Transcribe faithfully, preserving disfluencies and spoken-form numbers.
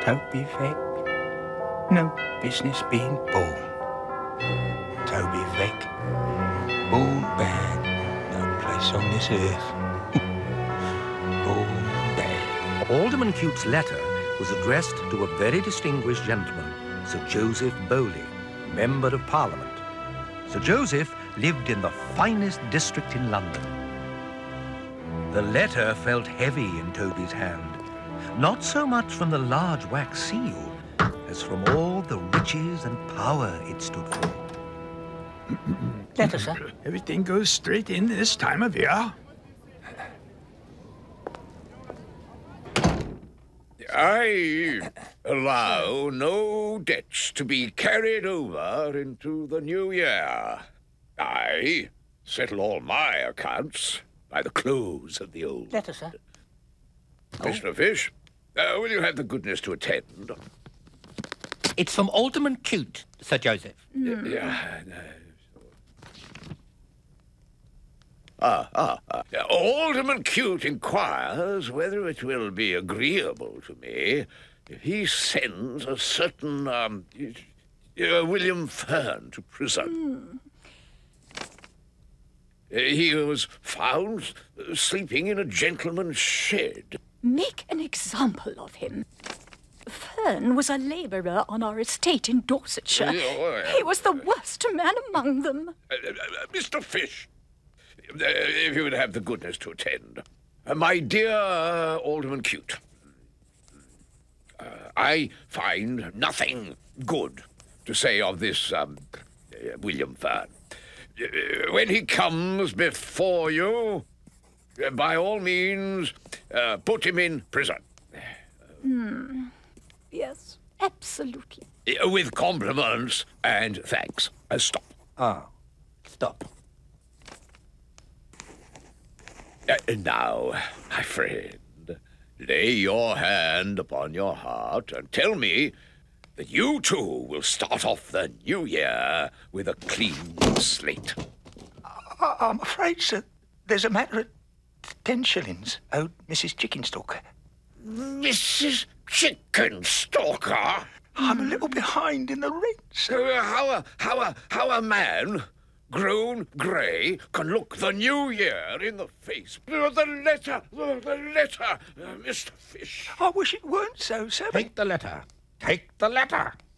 Toby Veck, no business being born. Toby Veck, born bad, no place on this earth. Born bad. Alderman Cute's letter was addressed to a very distinguished gentleman, Sir Joseph Bowley, Member of Parliament. Sir Joseph lived in the finest district in London. The letter felt heavy in Toby's hand, not so much from the large wax seal as from all the riches and power it stood for. Letter, sir. Everything goes straight in this time of year. I allow no debts to be carried over into the new year. I settle all my accounts by the close of the old. Letter, sir. Mister Fish, uh, will you have the goodness to attend? It's from Alderman Cute, Sir Joseph. Mm. Yeah, no. Ah, ah, ah. Alderman Cute inquires whether it will be agreeable to me if he sends a certain um, uh, William Fern to prison. Mm. Uh, he was found uh, sleeping in a gentleman's shed. Make an example of him. Fern was a labourer on our estate in Dorsetshire. Uh, uh, he was the worst man among them. Uh, uh, uh, Mister Fish, uh, if you would have the goodness to attend. Uh, my dear uh, Alderman Cute, uh, I find nothing good to say of this um, uh, William Fern. Uh, when he comes before you, uh, by all means, uh, put him in prison. Hmm. Yes, absolutely. Uh, with compliments and thanks. Uh, stop. Ah, stop. Uh, now, my friend, lay your hand upon your heart and tell me that you too will start off the new year with a clean slate. I I'm afraid, sir, there's a matter of ten shillings owed Missus Chickenstalker. Missus Chickenstalker? I'm a little behind in the rent, sir. Uh, how, a, how, a, how a man, grown grey, can look the new year in the face. Uh, the letter, the, the letter, uh, Mister Fish. I wish it weren't so, sir. Take the letter. Take the letter.